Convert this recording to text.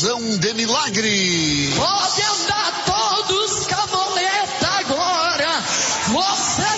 Explosão de milagre. Pode andar todos com a boleta agora. Você